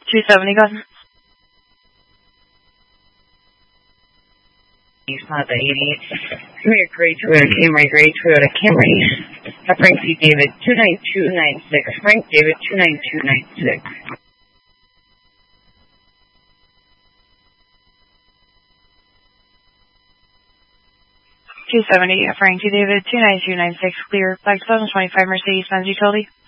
270, go ahead. Mazda 88. Come here, gray Toyota Camry, gray Toyota Camry. Frank C. David 29296. Frank David 29296. 270, Frank C. David 29296, clear. Flag 2025 Mercedes-Benz Utility.